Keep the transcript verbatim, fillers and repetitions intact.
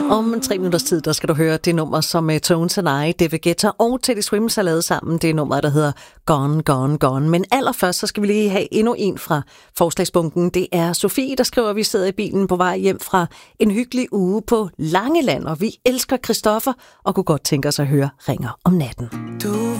Om tre minutters tid, der skal du høre det nummer, som Tones and I, David Guetta og Teddy Swims har lavet sammen. Det er nummer, der hedder Gone, Gone, Gone. Men allerførst, så skal vi lige have endnu en fra forslagsbunken. Det er Sofie, der skriver, at vi sidder i bilen på vej hjem fra en hyggelig uge på Langeland, og vi elsker Christoffer og kunne godt tænke os at høre Ringer om natten. Du